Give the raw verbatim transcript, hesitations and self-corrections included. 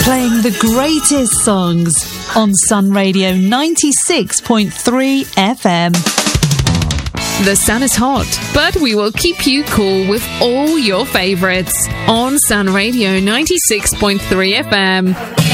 Playing the greatest songs on Sun Radio ninety-six point three F M. The sun is hot, but we will keep you cool with all your favourites on Sun Radio ninety-six point three F M.